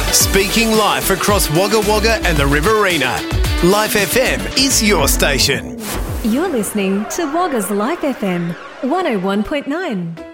Speaking live across Wagga Wagga and the Riverina. Life FM is your station. You're listening to Wagga's Life FM 101.9.